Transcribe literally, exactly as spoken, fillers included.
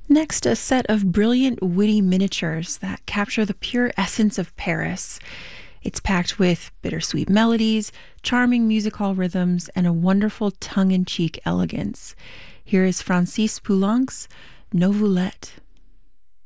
Next, a set of brilliant, witty miniatures that capture the pure essence of Paris. It's packed with bittersweet melodies, charming music hall rhythms, and a wonderful tongue in cheek elegance. Here is Francis Poulenc's Nouvellette.